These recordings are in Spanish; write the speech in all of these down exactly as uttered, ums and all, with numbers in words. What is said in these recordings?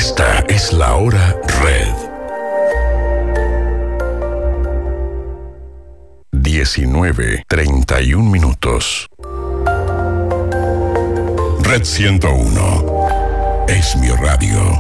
Esta es la hora Red. diecinueve treinta y un minutos. Red ciento uno. Es mi radio.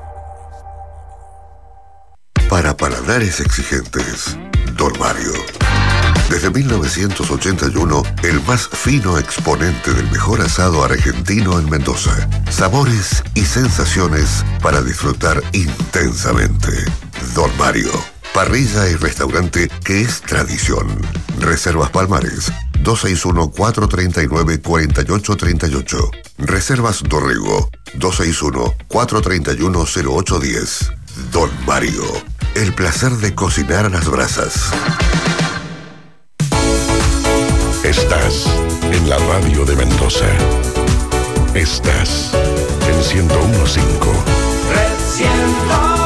Para paladares exigentes, Don Mario. Desde mil novecientos ochenta y uno, el más fino exponente del mejor asado argentino en Mendoza. Sabores y sensaciones para disfrutar intensamente. Don Mario. Parrilla y restaurante que es tradición. Reservas Palmares, dos seis uno, cuatro tres nueve, cuatro ocho tres ocho. Reservas Dorrego, dos seis uno, cuatro tres uno, cero ocho uno cero. Don Mario. El placer de cocinar a las brasas. Estás en la radio de Mendoza. Estás en ciento uno punto cinco. Red ciento uno.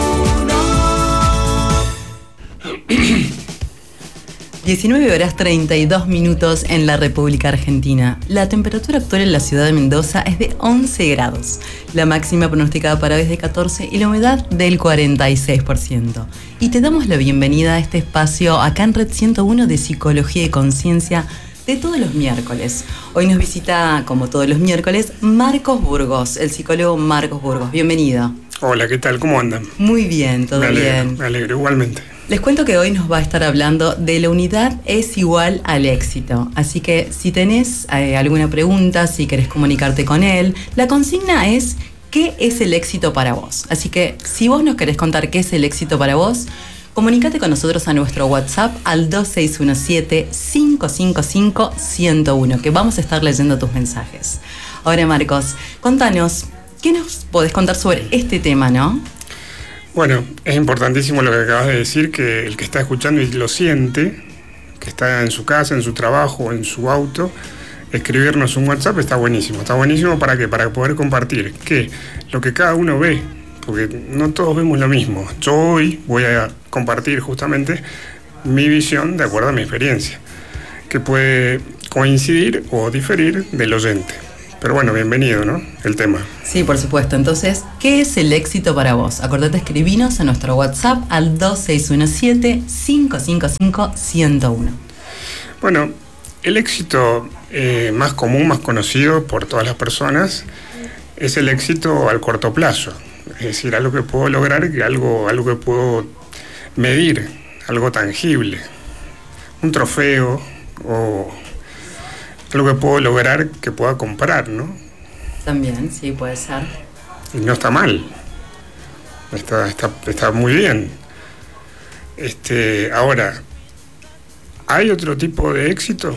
diecinueve horas treinta y dos minutos en la República Argentina. La temperatura actual en la ciudad de Mendoza es de once grados. La máxima pronosticada para hoy es de catorce y la humedad del cuarenta y seis por ciento. Y te damos la bienvenida a este espacio acá en Red ciento uno de Psicología y Conciencia de todos los miércoles. Hoy nos visita, como todos los miércoles, Marcos Burgos, el psicólogo Marcos Burgos. Bienvenido. Hola, ¿qué tal? ¿Cómo andan? Muy bien, todo me alegro, bien. Me alegro, igualmente. Les cuento que hoy nos va a estar hablando de la unidad es igual al éxito. Así que si tenés eh, alguna pregunta, si querés comunicarte con él, la consigna es ¿qué es el éxito para vos? Así que si vos nos querés contar qué es el éxito para vos, comunícate con nosotros a nuestro WhatsApp al dos seis uno siete, cinco cinco cinco, uno cero uno, que vamos a estar leyendo tus mensajes. Ahora, Marcos, contanos, ¿qué nos podés contar sobre este tema, no? Bueno, es importantísimo lo que acabas de decir, que el que está escuchando y lo siente, que está en su casa, en su trabajo, en su auto, escribirnos un WhatsApp está buenísimo. ¿Está buenísimo para qué? Para poder compartir que lo que cada uno ve, porque no todos vemos lo mismo. Yo hoy voy a compartir justamente mi visión de acuerdo a mi experiencia, que puede coincidir o diferir del oyente. Pero bueno, bienvenido, ¿no? El tema. Sí, por supuesto. Entonces, ¿qué es el éxito para vos? Acordate escribinos a nuestro WhatsApp al dos seis uno siete, cinco cinco cinco, uno cero uno. Bueno, el éxito eh, más común, más conocido por todas las personas, es el éxito al corto plazo. Es decir, algo que puedo lograr, algo, algo que puedo medir, algo tangible. Un trofeo o algo que puedo lograr que pueda comprar, ¿no? También, sí, puede ser. Y no está mal. Está, está, está muy bien. Este, ahora, ¿hay otro tipo de éxito?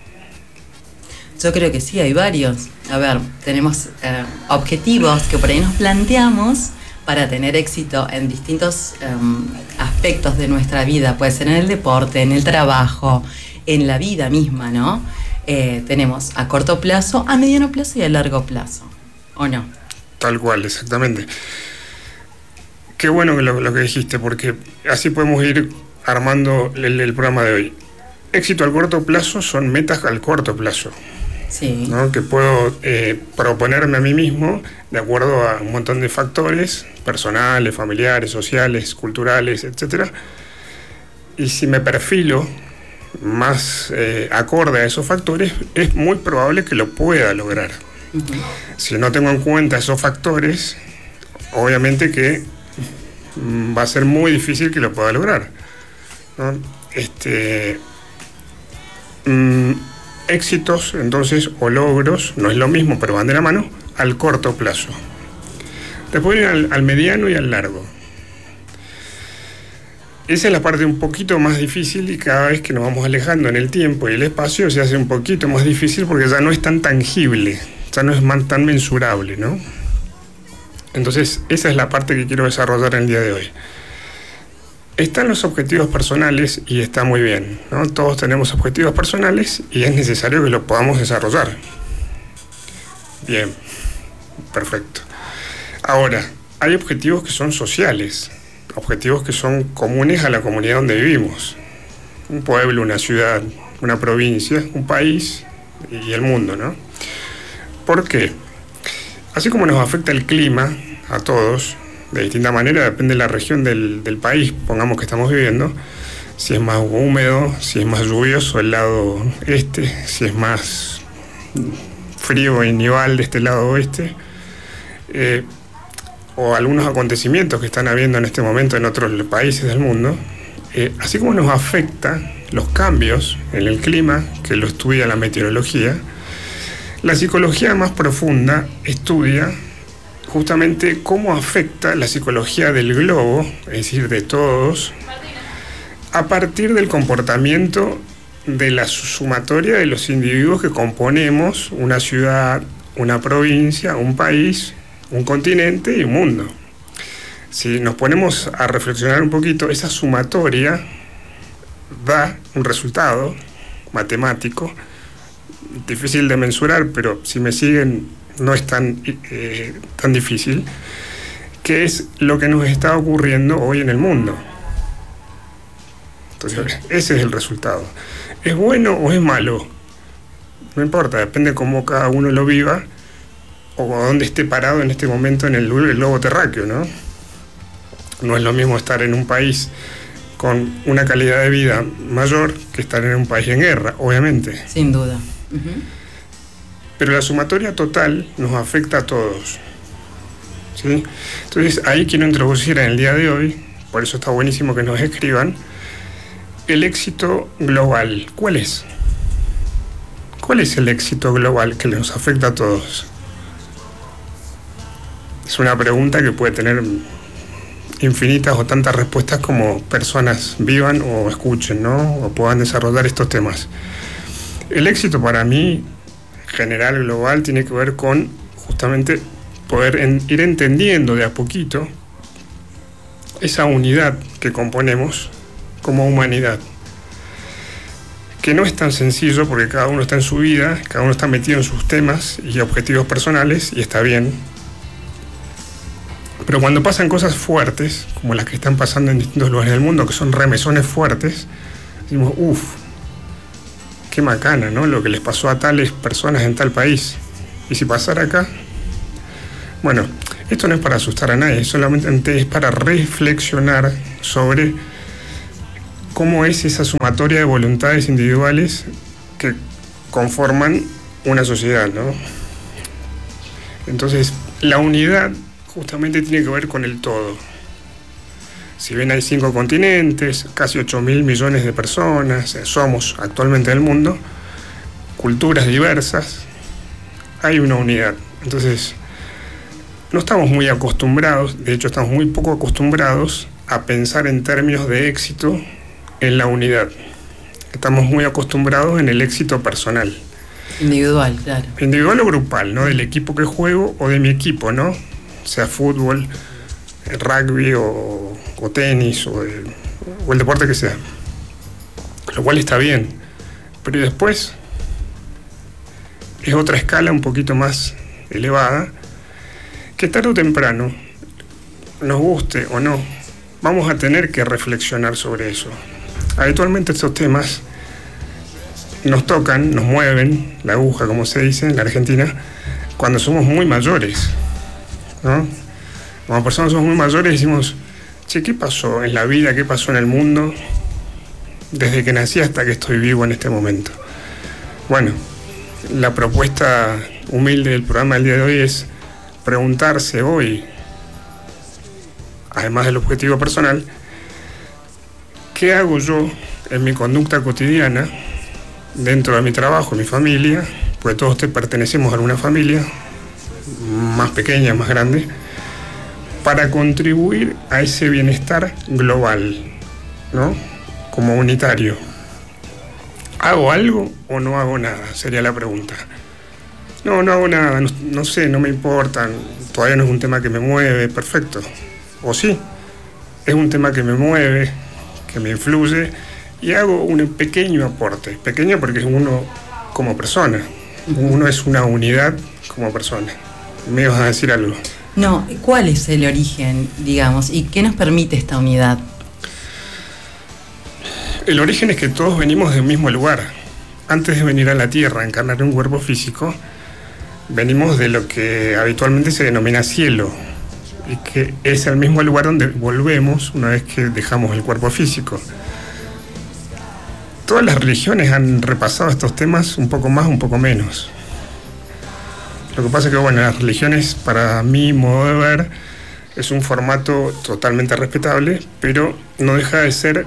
Yo creo que sí, hay varios. A ver, tenemos eh, objetivos que por ahí nos planteamos para tener éxito en distintos eh, aspectos de nuestra vida. Puede ser en el deporte, en el trabajo, en la vida misma, ¿no? Eh, tenemos a corto plazo, a mediano plazo y a largo plazo, ¿o no? Tal cual, exactamente. Qué bueno lo, lo que dijiste, porque así podemos ir armando el, el programa de hoy. Éxito al corto plazo son metas al corto plazo. Sí. ¿No? Que puedo eh, proponerme a mí mismo de acuerdo a un montón de factores personales, familiares, sociales, culturales, etcétera. Y si me perfilo más eh, acorde a esos factores, es muy probable que lo pueda lograr. Uh-huh. Si no tengo en cuenta esos factores, obviamente que mm, va a ser muy difícil que lo pueda lograr, ¿no? Este, mm, éxitos, entonces, o logros, no es lo mismo, pero van de la mano, al corto plazo. Después al, al mediano y al largo. Esa es la parte un poquito más difícil y cada vez que nos vamos alejando en el tiempo y el espacio se hace un poquito más difícil porque ya no es tan tangible, ya no es man, tan mensurable, ¿no? Entonces, esa es la parte que quiero desarrollar en el día de hoy. Están los objetivos personales y está muy bien, ¿no? Todos tenemos objetivos personales y es necesario que lo podamos desarrollar. Bien, perfecto. Ahora, hay objetivos que son sociales, objetivos que son comunes a la comunidad donde vivimos. Un pueblo, una ciudad, una provincia, un país y el mundo, ¿no? ¿Por qué? Así como nos afecta el clima, a todos, de distinta manera, depende de la región del, del país, pongamos que estamos viviendo, si es más húmedo, si es más lluvioso el lado este, si es más frío y nival de este lado oeste, eh, o algunos acontecimientos que están habiendo en este momento en otros países del mundo, eh, así como nos afecta los cambios en el clima, que lo estudia la meteorología, la psicología más profunda estudia justamente cómo afecta la psicología del globo, es decir, de todos, a partir del comportamiento de la sumatoria de los individuos que componemos una ciudad, una provincia, un país, un continente y un mundo. Si nos ponemos a reflexionar un poquito, esa sumatoria da un resultado matemático, difícil de mensurar, pero si me siguen no es tan, eh, tan difícil, que es lo que nos está ocurriendo hoy en el mundo. Entonces, ese es el resultado. ¿Es bueno o es malo? No importa, depende de cómo cada uno lo viva o dónde esté parado en este momento en el globo terráqueo, ¿no? No es lo mismo estar en un país con una calidad de vida mayor que estar en un país en guerra, obviamente. Sin duda. Uh-huh. Pero la sumatoria total nos afecta a todos, ¿sí? Entonces ahí quiero introducir en el día de hoy, por eso está buenísimo que nos escriban, el éxito global. ¿Cuál es? ¿Cuál es el éxito global que nos afecta a todos? Es una pregunta que puede tener infinitas o tantas respuestas como personas vivan o escuchen, ¿no? O puedan desarrollar estos temas. El éxito para mí, general, global, tiene que ver con justamente poder en, ir entendiendo de a poquito esa unidad que componemos como humanidad, que no es tan sencillo porque cada uno está en su vida, cada uno está metido en sus temas y objetivos personales, y está bien. Pero cuando pasan cosas fuertes, como las que están pasando en distintos lugares del mundo, que son remesones fuertes, decimos, uff, qué macana, ¿no? Lo que les pasó a tales personas en tal país. ¿Y si pasara acá? Bueno, esto no es para asustar a nadie, solamente es para reflexionar sobre cómo es esa sumatoria de voluntades individuales que conforman una sociedad, ¿no? Entonces, la unidad justamente tiene que ver con el todo. Si bien hay cinco continentes, casi ocho mil millones de personas, somos actualmente en el mundo, culturas diversas, hay una unidad. Entonces, no estamos muy acostumbrados, de hecho estamos muy poco acostumbrados a pensar en términos de éxito en la unidad. Estamos muy acostumbrados en el éxito personal. Individual, claro. Individual o grupal, ¿no? Del equipo que juego o de mi equipo, ¿no? Sea fútbol, rugby o, o tenis o el, o el deporte que sea. Lo cual está bien. Pero después es otra escala un poquito más elevada que tarde o temprano, nos guste o no, vamos a tener que reflexionar sobre eso. Habitualmente estos temas nos tocan, nos mueven la aguja, como se dice en la Argentina, cuando somos muy mayores, ¿no? Como personas somos muy mayores y decimos, che, ¿qué pasó en la vida? ¿Qué pasó en el mundo? Desde que nací hasta que estoy vivo en este momento. Bueno, la propuesta humilde del programa del día de hoy es preguntarse hoy, además del objetivo personal, ¿qué hago yo en mi conducta cotidiana, dentro de mi trabajo, mi familia? Porque todos te pertenecemos a alguna familia, más pequeña, más grande, para contribuir a ese bienestar global, ¿no? Como unitario. ¿Hago algo o no hago nada? Sería la pregunta. No, no hago nada, no, no sé, no me importa, todavía no es un tema que me mueve, perfecto. O sí, es un tema que me mueve, que me influye, y hago un pequeño aporte, pequeño porque es uno como persona, uno es una unidad como persona. ¿Me ibas a decir algo? No, ¿cuál es el origen, digamos, y qué nos permite esta unidad? El origen es que todos venimos del mismo lugar. Antes de venir a la Tierra a encarnar un cuerpo físico, venimos de lo que habitualmente se denomina cielo, y que es el mismo lugar donde volvemos una vez que dejamos el cuerpo físico. Todas las religiones han repasado estos temas un poco más, un poco menos. Lo que pasa es que, bueno, las religiones, para mi modo de ver, es un formato totalmente respetable, pero no deja de ser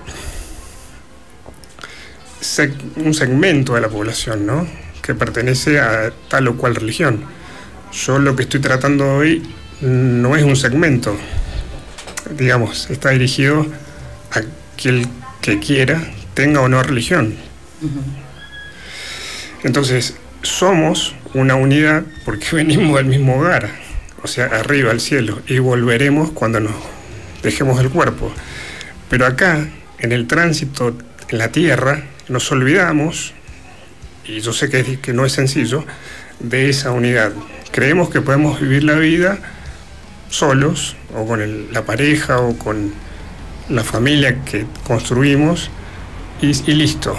un segmento de la población, ¿no?, que pertenece a tal o cual religión. Yo lo que estoy tratando hoy no es un segmento, digamos, está dirigido a aquel que quiera, tenga o no religión. Uh-huh. Entonces, somos una unidad porque venimos del mismo hogar, o sea, arriba al cielo, y volveremos cuando nos dejemos el cuerpo. Pero acá, en el tránsito, en la tierra, nos olvidamos, y yo sé que, que no es sencillo, de esa unidad. Creemos que podemos vivir la vida solos, o con el, la pareja, o con la familia que construimos, y, y listo.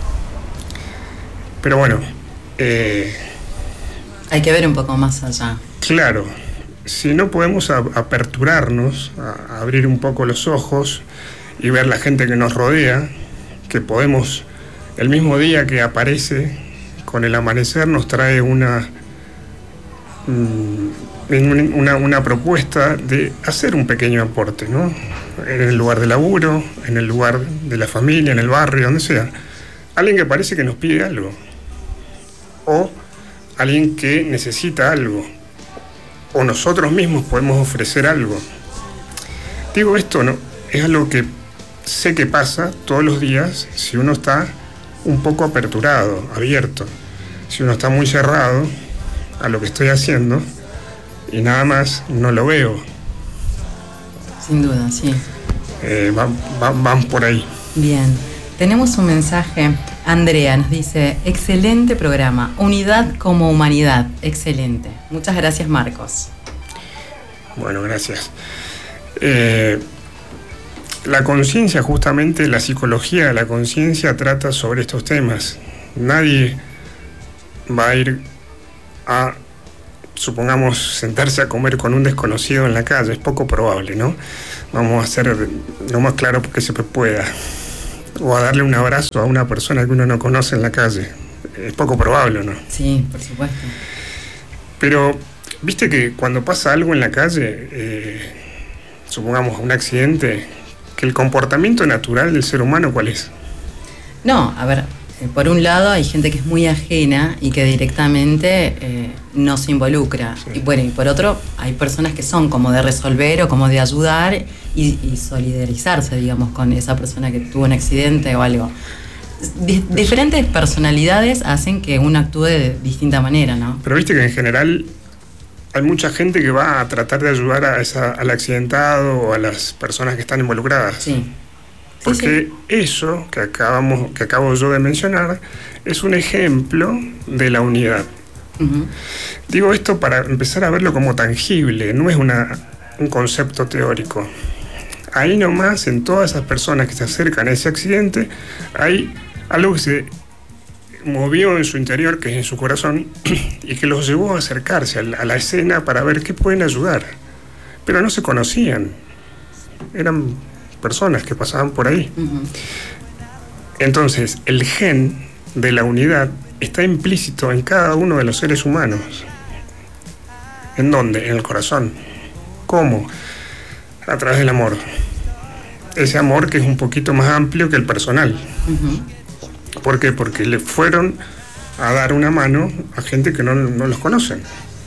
Pero bueno, eh, hay que ver un poco más allá. Claro, si no podemos a, aperturarnos, a, a abrir un poco los ojos y ver la gente que nos rodea, que podemos, el mismo día que aparece, con el amanecer nos trae una, una, una propuesta de hacer un pequeño aporte, ¿no? En el lugar de laburo, en el lugar de la familia, en el barrio, donde sea. Alguien que parece que nos pide algo. O alguien que necesita algo. O nosotros mismos podemos ofrecer algo. Digo esto, ¿no? Es algo que sé que pasa todos los días si uno está un poco aperturado, abierto. Si uno está muy cerrado a lo que estoy haciendo y nada más, no lo veo. Sin duda, sí. Eh, van, van, van por ahí. Bien. Tenemos un mensaje. Andrea nos dice: excelente programa, unidad como humanidad, excelente. Muchas gracias, Marcos. Bueno, gracias. Eh, la conciencia, justamente la psicología de la conciencia trata sobre estos temas. Nadie va a ir a, supongamos, sentarse a comer con un desconocido en la calle, es poco probable, ¿no? Vamos a hacer lo más claro que se pueda. O a darle un abrazo a una persona que uno no conoce en la calle. Es poco probable, ¿no? Sí, por supuesto. Pero, viste que cuando pasa algo en la calle, eh, supongamos un accidente, que el comportamiento natural del ser humano, ¿cuál es? No, a ver, eh, por un lado hay gente que es muy ajena y que directamente eh, no se involucra. Sí. Y bueno, y por otro, hay personas que son como de resolver o como de ayudar y, y solidarizarse, digamos, con esa persona que tuvo un accidente o algo. D- diferentes personalidades hacen que uno actúe de distinta manera, ¿no? Pero viste que en general hay mucha gente que va a tratar de ayudar a esa, al accidentado o a las personas que están involucradas. Sí. Porque sí, sí. eso que acabamos, que acabo yo de mencionar, es un ejemplo de la unidad. Uh-huh. Digo esto para empezar a verlo como tangible, no es una, un concepto teórico. Ahí nomás, en todas esas personas que se acercan a ese accidente, hay algo que se movió en su interior, que es en su corazón, y que los llevó a acercarse a la, a la escena para ver qué pueden ayudar. Pero no se conocían. Eran personas que pasaban por ahí. Uh-huh. Entonces, el gen de la unidad está implícito en cada uno de los seres humanos. ¿En dónde? En el corazón. ¿Cómo? A través del amor. Ese amor que es un poquito más amplio que el personal. Uh-huh. ¿Por qué? Porque le fueron a dar una mano a gente que no, no los conocen.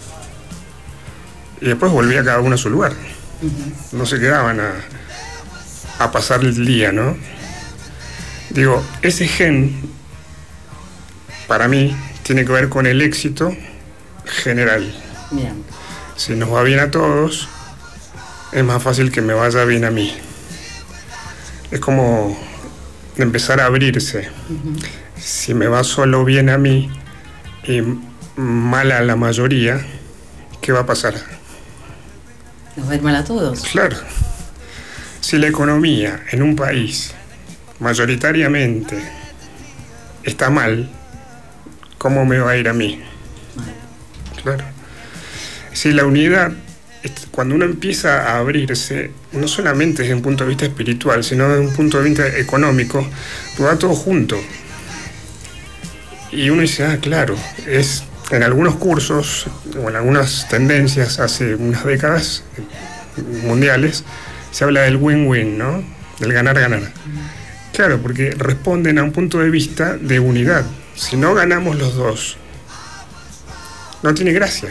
Y después volvía cada uno a su lugar. Uh-huh. No se quedaban a, a pasar el día, ¿no? Digo, ese gen, para mí, tiene que ver con el éxito general. Bien. Si nos va bien a todos, es más fácil que me vaya bien a mí. Es como empezar a abrirse. Uh-huh. Si me va solo bien a mí y mal a la mayoría, ¿qué va a pasar? Nos va a ir mal a todos. Claro. Si la economía en un país mayoritariamente está mal, ¿cómo me va a ir a mí? Mal. Claro. Si la unidad cuando uno empieza a abrirse, no solamente desde un punto de vista espiritual, sino desde un punto de vista económico, pues va todo junto. Y uno dice, ah, claro, es en algunos cursos o en algunas tendencias hace unas décadas mundiales, se habla del win-win, ¿no? Del ganar-ganar. Claro, porque responden a un punto de vista de unidad. Si no ganamos los dos, no tiene gracia.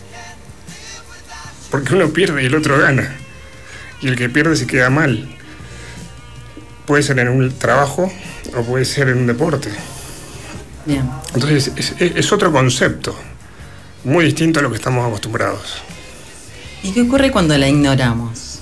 Porque uno pierde y el otro gana. Y el que pierde se queda mal. Puede ser en un trabajo o puede ser en un deporte. Bien. Entonces es, es, es otro concepto, muy distinto a lo que estamos acostumbrados. ¿Y qué ocurre cuando la ignoramos?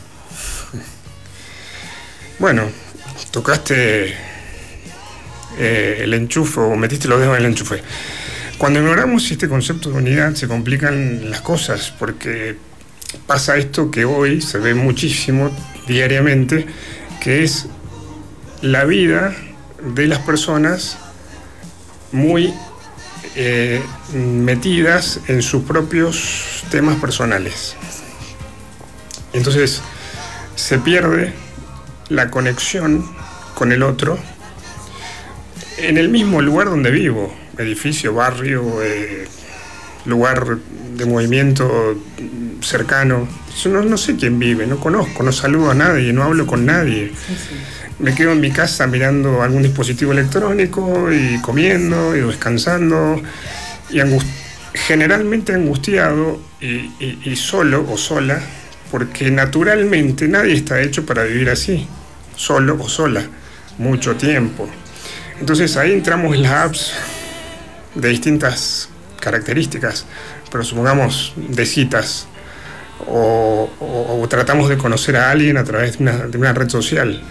Bueno, tocaste eh, el enchufe o metiste los dedos en el enchufe. Cuando ignoramos este concepto de unidad se complican las cosas, porque pasa esto que hoy se ve muchísimo diariamente, que es la vida de las personas muy eh, metidas en sus propios temas personales. Entonces se pierde la conexión con el otro en el mismo lugar donde vivo, edificio, barrio, eh, lugar de movimiento cercano. Yo no, no sé quién vive, no conozco, no saludo a nadie, no hablo con nadie. Sí, sí. Me quedo en mi casa mirando algún dispositivo electrónico y comiendo y descansando y angust- generalmente angustiado y, y, y solo o sola, porque naturalmente nadie está hecho para vivir así, solo o sola, mucho tiempo. Entonces ahí entramos en las apps de distintas características, pero supongamos de citas o, o, o tratamos de conocer a alguien a través de una, de una red social.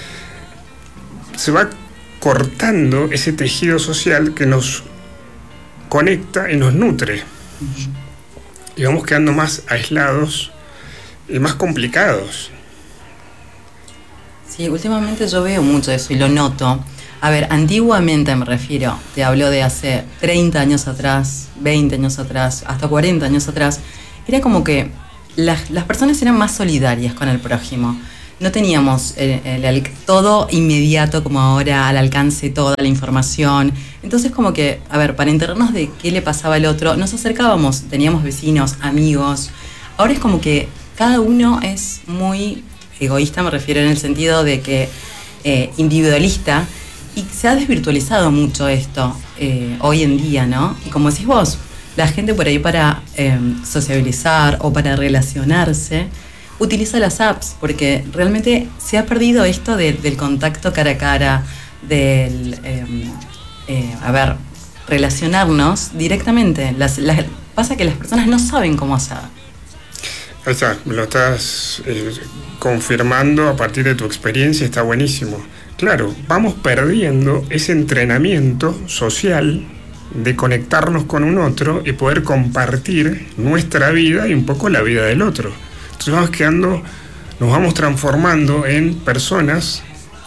Se va cortando ese tejido social que nos conecta y nos nutre. Y vamos quedando más aislados y más complicados. Sí, últimamente yo veo mucho eso y lo noto. A ver, antiguamente me refiero, te hablo de hace treinta años atrás, veinte años atrás, hasta cuarenta años atrás, era como que las, las personas eran más solidarias con el prójimo. No teníamos el, el, el, todo inmediato como ahora, al alcance toda la información. Entonces como que, a ver, para enterarnos de qué le pasaba al otro, nos acercábamos, teníamos vecinos, amigos. Ahora es como que cada uno es muy egoísta, me refiero en el sentido de que eh, individualista, y se ha desvirtualizado mucho esto eh, hoy en día, ¿no? Y como decís vos, la gente por ahí para eh, sociabilizar o para relacionarse utiliza las apps, porque realmente se ha perdido esto de, del contacto cara a cara, del, eh, eh, a ver, relacionarnos directamente. Las, las, pasa que las personas no saben cómo hacer. Ahí está, lo estás eh, confirmando a partir de tu experiencia, está buenísimo. Claro, vamos perdiendo ese entrenamiento social de conectarnos con un otro y poder compartir nuestra vida y un poco la vida del otro. Entonces vamos quedando, nos vamos transformando en personas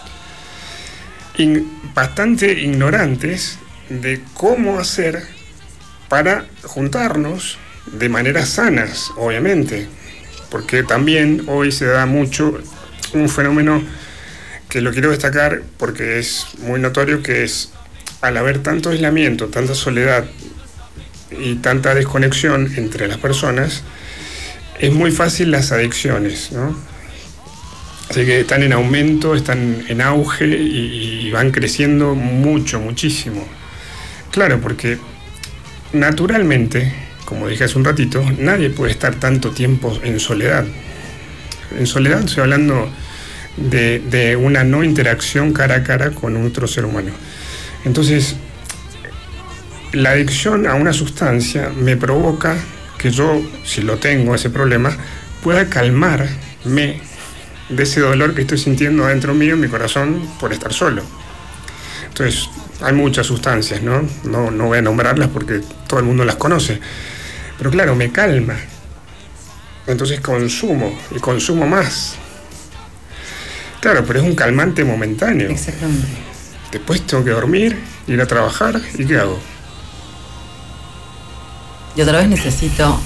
in, bastante ignorantes de cómo hacer para juntarnos de maneras sanas, obviamente, porque también hoy se da mucho un fenómeno que lo quiero destacar porque es muy notorio, que es al haber tanto aislamiento, tanta soledad y tanta desconexión entre las personas, es muy fácil las adicciones, ¿no? Así que están en aumento, están en auge y, y van creciendo mucho, muchísimo. Claro, porque naturalmente, como dije hace un ratito, nadie puede estar tanto tiempo en soledad. En soledad estoy hablando de, de una no interacción cara a cara con otro ser humano. Entonces, la adicción a una sustancia me provoca que yo, si lo tengo, ese problema, pueda calmarme de ese dolor que estoy sintiendo adentro mío, en mi corazón, por estar solo. Entonces, hay muchas sustancias, ¿no? No, no voy a nombrarlas porque todo el mundo las conoce. Pero claro, me calma. Entonces consumo, y consumo más. Claro, pero es un calmante momentáneo. Exactamente. Después tengo que dormir, ir a trabajar, ¿y qué hago? Y otra vez necesito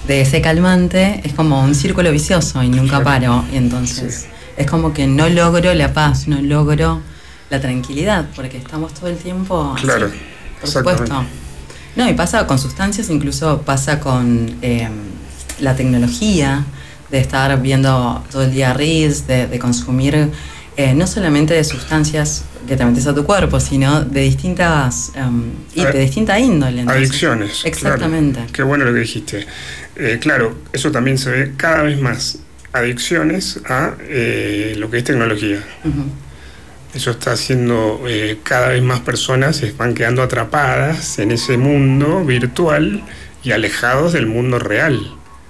de ese calmante, es como un círculo vicioso y nunca paro. Y entonces sí. es como que no logro la paz, no logro la tranquilidad, porque estamos todo el tiempo así, claro, por supuesto. No, y pasa con sustancias, incluso pasa con eh, la tecnología, de estar viendo todo el día reels, de, de consumir eh, no solamente de sustancias que te metes a tu cuerpo, sino de distintas um, y de distinta índole. Entonces. Adicciones. Exactamente. Claro. Qué bueno lo que dijiste. Eh, claro, eso también se ve cada vez más. Adicciones a eh, lo que es tecnología. Uh-huh. Eso está haciendo eh, cada vez más personas se van quedando atrapadas en ese mundo virtual y alejados del mundo real.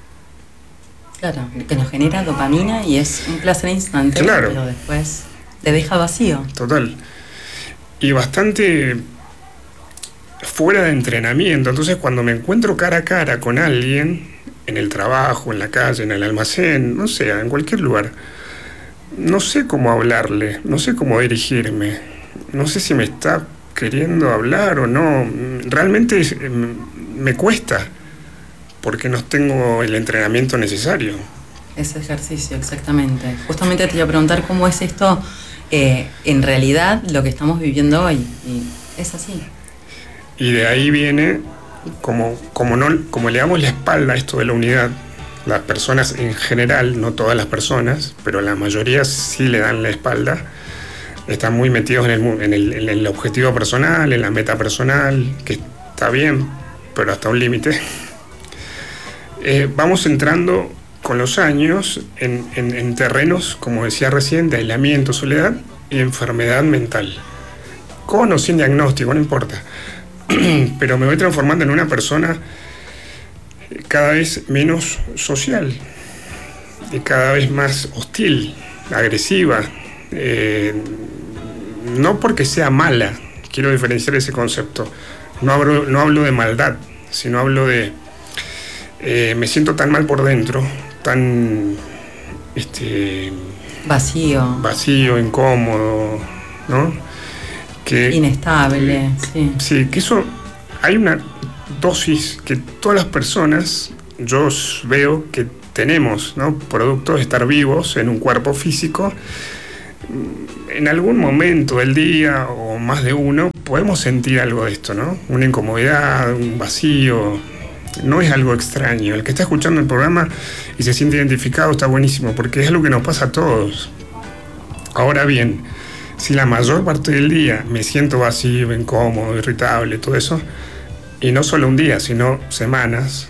Claro, que nos genera dopamina y es un placer instantáneo, claro. pero después te deja vacío. Total. Y bastante fuera de entrenamiento. Entonces, cuando me encuentro cara a cara con alguien, en el trabajo, en la calle, en el almacén, no sé, en cualquier lugar, no sé cómo hablarle, no sé cómo dirigirme, no sé si me está queriendo hablar o no. Realmente me cuesta, porque no tengo el entrenamiento necesario. Ese ejercicio, exactamente. Justamente te iba a preguntar cómo es esto eh, en realidad lo que estamos viviendo hoy. Y es así. Y de ahí viene, como, como, no, como le damos la espalda a esto de la unidad, las personas en general, no todas las personas, pero la mayoría sí le dan la espalda, están muy metidos en el, en el, en el objetivo personal, en la meta personal, que está bien, pero hasta un límite. Eh, vamos entrando con los años en, en, en terrenos, como decía recién, de aislamiento, soledad y enfermedad mental. Con o sin diagnóstico, no importa. Pero me voy transformando en una persona cada vez menos social y cada vez más hostil, agresiva. Eh, no porque sea mala, quiero diferenciar ese concepto. No hablo, no hablo de maldad, sino hablo de... Eh, me siento tan mal por dentro, tan este, vacío, vacío, incómodo, ¿no? Que, inestable, sí. Sí, que eso, hay una dosis que todas las personas, yo veo que tenemos, ¿no? Producto de estar vivos en un cuerpo físico, en algún momento del día o más de uno, podemos sentir algo de esto, ¿no? Una incomodidad, un vacío. No es algo extraño. El que está escuchando el programa y se siente identificado está buenísimo, porque es algo que nos pasa a todos. Ahora bien, si la mayor parte del día me siento vacío, incómodo, irritable, todo eso, y no solo un día, sino semanas,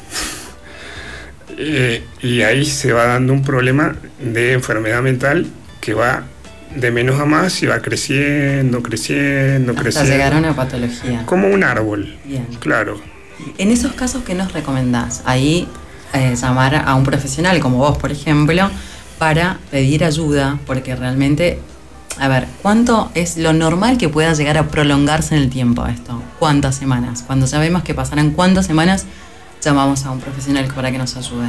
eh, y ahí se va dando un problema de enfermedad mental que va de menos a más y va creciendo, creciendo, hasta creciendo. llegar a una patología. Como un árbol. Bien. Claro. En esos casos, ¿qué nos recomendás? Ahí eh, llamar a un profesional como vos, por ejemplo, para pedir ayuda, porque realmente, a ver, ¿cuánto es lo normal que pueda llegar a prolongarse en el tiempo esto? ¿Cuántas semanas? Cuando sabemos que pasarán cuántas semanas, llamamos a un profesional para que nos ayude.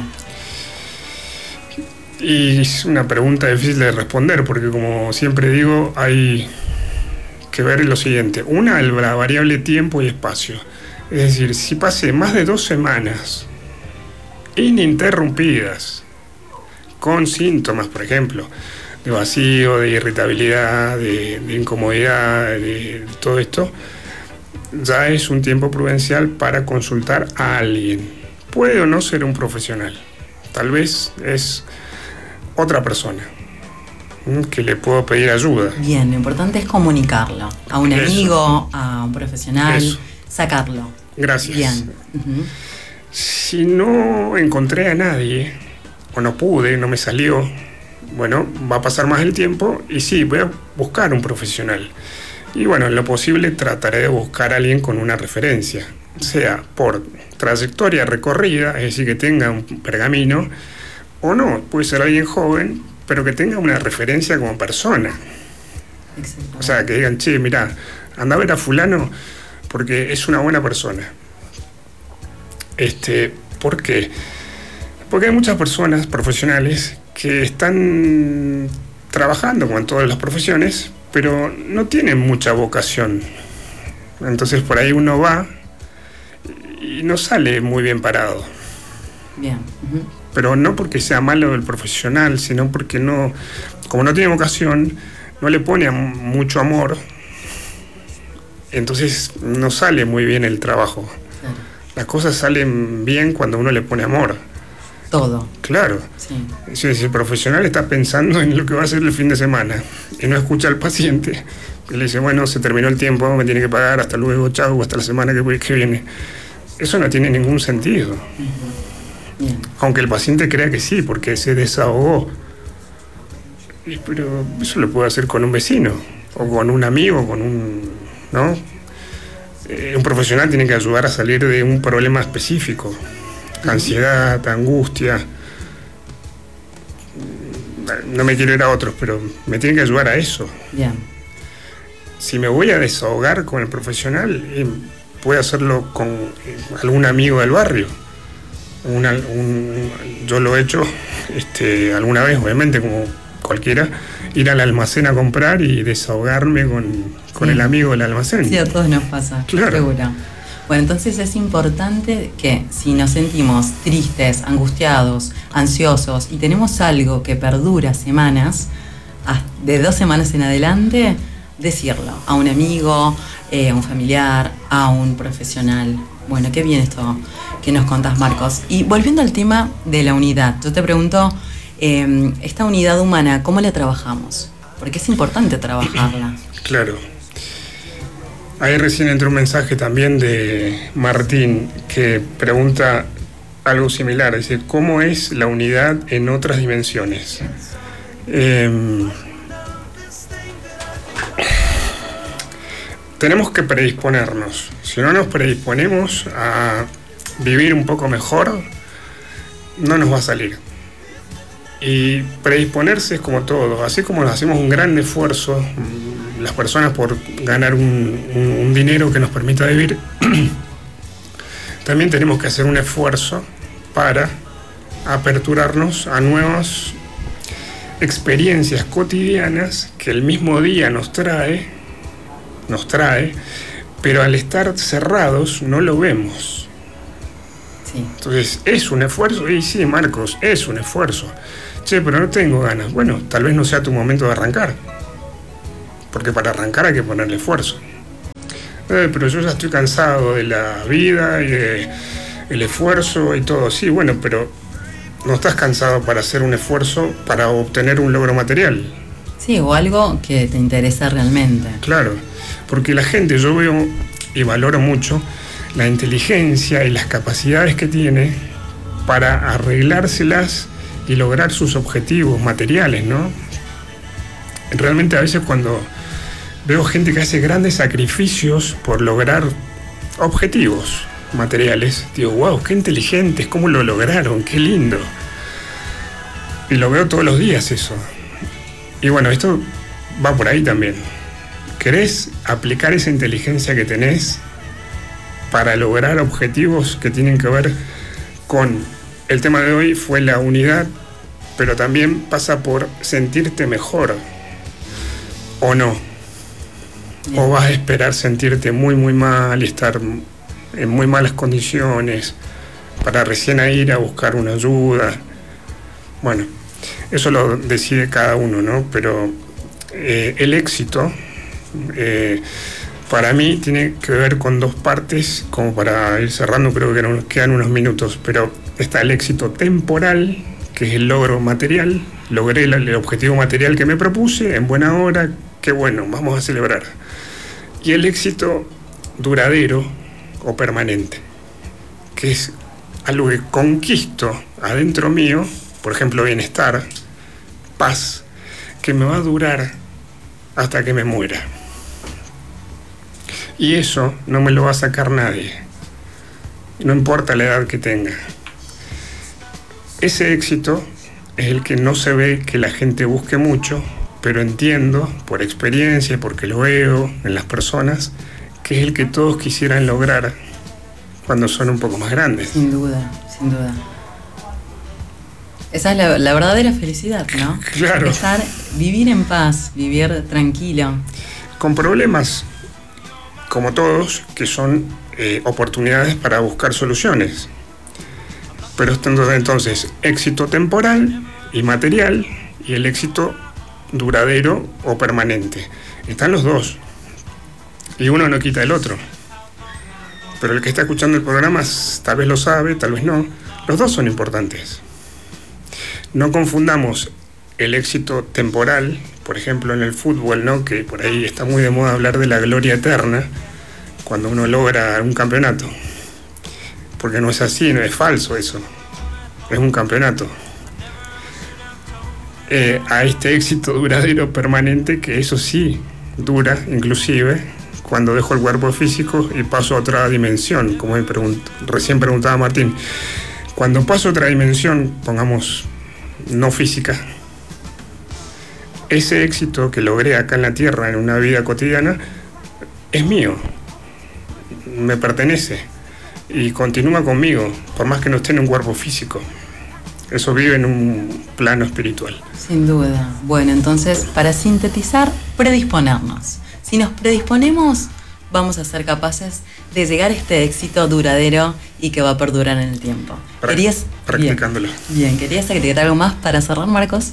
Y es una pregunta difícil de responder, porque como siempre digo, hay que ver lo siguiente. Una, la variable tiempo y espacio. Es decir, si pasé más de dos semanas ininterrumpidas con síntomas, por ejemplo, de vacío, de irritabilidad, de, de incomodidad, de, de todo esto, ya es un tiempo prudencial para consultar a alguien. Puede o no ser un profesional, tal vez es otra persona que le puedo pedir ayuda. Bien, lo importante es comunicarlo a un Eso. amigo, a un profesional. Eso. Sacarlo. Gracias. Bien. Uh-huh. Si no encontré a nadie, o no pude, no me salió, bueno, va a pasar más el tiempo y sí, voy a buscar un profesional. Y bueno, en lo posible trataré de buscar a alguien con una referencia, sea por trayectoria recorrida, es decir, que tenga un pergamino, o no, puede ser alguien joven, pero que tenga una referencia como persona. O sea, que digan, che, mirá, anda a ver a fulano, porque es una buena persona. Este, ¿por qué? Porque hay muchas personas profesionales que están trabajando como en todas las profesiones, pero no tienen mucha vocación. Entonces por ahí uno va y no sale muy bien parado. Bien. Uh-huh. Pero no porque sea malo el profesional, sino porque no, como no tiene vocación, no le pone mucho amor, entonces no sale muy bien el trabajo. Claro. Las cosas salen bien cuando uno le pone amor. Todo. Claro. Sí. Si el profesional está pensando en lo que va a hacer el fin de semana y no escucha al paciente, y le dice, bueno, se terminó el tiempo, me tiene que pagar, hasta luego, chau, hasta la semana que, que viene. Eso no tiene ningún sentido. Uh-huh. Bien. Aunque el paciente crea que sí, porque se desahogó. Y, pero eso lo puede hacer con un vecino, o con un amigo, con un... ¿no? Eh, un profesional tiene que ayudar a salir de un problema específico. Ansiedad, angustia. No me quiero ir a otros, pero me tienen que ayudar a eso. Bien. Si me voy a desahogar con el profesional, eh, puedo hacerlo con eh, algún amigo del barrio. Una, un, yo lo he hecho este, alguna vez, obviamente, como cualquiera, ir al almacén a comprar y desahogarme con, con sí. el amigo del almacén. Sí, a todos nos pasa, claro. Seguro. Bueno, entonces es importante que si nos sentimos tristes, angustiados, ansiosos y tenemos algo que perdura semanas, de dos semanas en adelante, decirlo a un amigo, eh, a un familiar, a un profesional. Bueno, qué bien esto que nos contás, Marcos. Y volviendo al tema de la unidad, yo te pregunto, eh, esta unidad humana, ¿cómo la trabajamos? Porque es importante trabajarla. Claro. Ahí recién entró un mensaje también de Martín que pregunta algo similar. Dice, ¿cómo es la unidad en otras dimensiones? Eh, tenemos que predisponernos. Si no nos predisponemos a vivir un poco mejor, no nos va a salir. Y predisponerse es como todo. Así como hacemos un gran esfuerzo las personas por ganar un, un, un dinero que nos permita vivir, también tenemos que hacer un esfuerzo para aperturarnos a nuevas experiencias cotidianas que el mismo día nos trae, nos trae, pero al estar cerrados no lo vemos. Sí. Entonces, ¿es un esfuerzo? Y sí, Marcos, es un esfuerzo. Che, pero no tengo ganas. Bueno, tal vez no sea tu momento de arrancar. Porque para arrancar hay que ponerle esfuerzo. Eh, pero yo ya estoy cansado de la vida y de el esfuerzo y todo. Sí, bueno, pero no estás cansado para hacer un esfuerzo para obtener un logro material. Sí, o algo que te interesa realmente. Claro, porque la gente, yo veo y valoro mucho la inteligencia y las capacidades que tiene para arreglárselas y lograr sus objetivos materiales, ¿no? Realmente a veces cuando veo gente que hace grandes sacrificios por lograr objetivos materiales, digo, wow, qué inteligentes, cómo lo lograron, qué lindo. Y lo veo todos los días eso. Y bueno, esto va por ahí también. ¿Querés aplicar esa inteligencia que tenés para lograr objetivos que tienen que ver con... El tema de hoy fue la unidad, pero también pasa por sentirte mejor, ¿o no? Bien. ¿O vas a esperar sentirte muy, muy mal y estar en muy malas condiciones para recién ir a buscar una ayuda? Bueno, eso lo decide cada uno, ¿no? Pero eh, el éxito, eh, para mí, tiene que ver con dos partes, como para ir cerrando, creo que nos quedan unos minutos, pero está el éxito temporal, que es el logro material. Logré el, el objetivo material que me propuse en buena hora, qué bueno, vamos a celebrar. Y el éxito duradero o permanente, que es algo que conquisto adentro mío, por ejemplo, bienestar, paz, que me va a durar hasta que me muera. Y eso no me lo va a sacar nadie, no importa la edad que tenga. Ese éxito es el que no se ve que la gente busque mucho, pero entiendo, por experiencia, porque lo veo en las personas, que es el que todos quisieran lograr cuando son un poco más grandes. Sin duda, sin duda. Esa es la, la verdadera felicidad, ¿no? Claro. Estar, vivir en paz, vivir tranquilo. Con problemas, como todos, que son eh, oportunidades para buscar soluciones. Pero entonces, entonces, éxito temporal y material y el éxito duradero o permanente. Están los dos. Y uno no quita el otro. Pero el que está escuchando el programa tal vez lo sabe, tal vez no. Los dos son importantes. No confundamos el éxito temporal, por ejemplo en el fútbol, ¿no? Que por ahí está muy de moda hablar de la gloria eterna cuando uno logra un campeonato. Porque no es así, no es falso eso. Es un campeonato. Eh, a este éxito duradero permanente, que eso sí dura, inclusive, cuando dejo el cuerpo físico y paso a otra dimensión, como me pregunt- recién preguntaba Martín. Cuando paso a otra dimensión, pongamos no física, ese éxito que logré acá en la Tierra, en una vida cotidiana, es mío, me pertenece y continúa conmigo, por más que no esté en un cuerpo físico. Eso vive en un plano espiritual. Sin duda. Bueno, entonces, para sintetizar, predisponernos. Si nos predisponemos, vamos a ser capaces de llegar a este éxito duradero y que va a perdurar en el tiempo. Pra- ¿Querías? Practicándolo. Bien. Bien, ¿querías agregar algo más para cerrar, Marcos?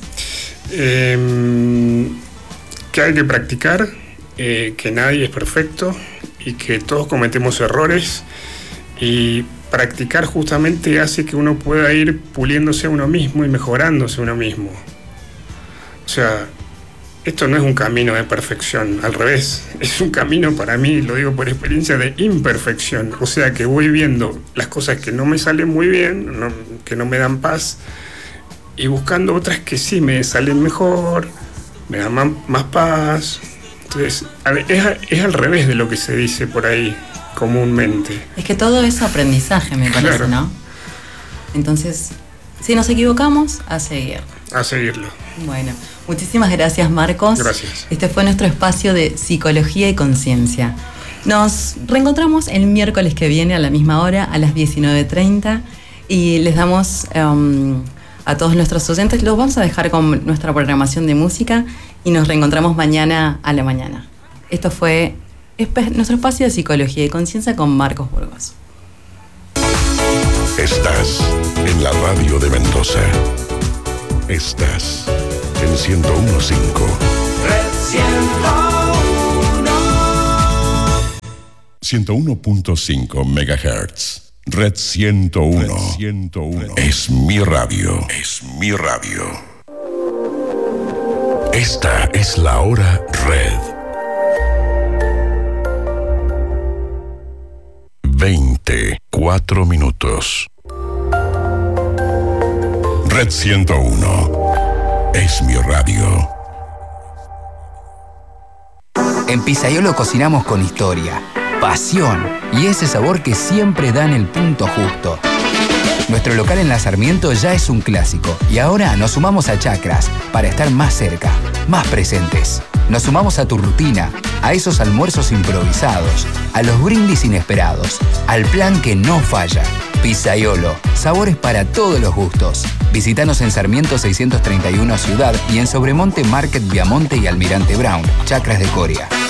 Eh, que hay que practicar, eh, que nadie es perfecto y que todos cometemos errores, y practicar justamente hace que uno pueda ir puliéndose a uno mismo y mejorándose a uno mismo. O sea, esto no es un camino de perfección, al revés, es un camino, para mí, lo digo por experiencia, de imperfección. O sea, que voy viendo las cosas que no me salen muy bien, no, que no me dan paz, y buscando otras que sí me salen mejor, me dan más, más paz. Entonces, a ver, es, es al revés de lo que se dice por ahí comúnmente. Es que todo es aprendizaje, me parece, Claro. ¿no? Entonces, si nos equivocamos, a seguir. A seguirlo. Bueno, muchísimas gracias, Marcos. Gracias. Este fue nuestro espacio de psicología y conciencia. Nos reencontramos el miércoles que viene a la misma hora, a las diecinueve treinta, y les damos um, a todos nuestros oyentes, los vamos a dejar con nuestra programación de música y nos reencontramos mañana a la mañana. Esto fue espe- nuestro espacio de psicología y conciencia con Marcos Burgos. Estás en la radio de Mendoza. Estás en ciento uno punto cinco. Red ciento uno. ciento uno punto cinco megahertz. Red ciento uno. Red ciento uno. Es mi radio. Es mi radio. Esta es la hora Red. veinticuatro minutos. Red ciento uno. Es mi radio. En Pizzaiolo cocinamos con historia, pasión y ese sabor que siempre da en el punto justo. Nuestro local en La Sarmiento ya es un clásico y ahora nos sumamos a Chacras para estar más cerca, más presentes. Nos sumamos a tu rutina, a esos almuerzos improvisados, a los brindis inesperados, al plan que no falla. Pizzaiolo, sabores para todos los gustos. Visítanos en Sarmiento seiscientos treinta y uno Ciudad y en Sobremonte Market Viamonte y Almirante Brown, Chacras de Coria.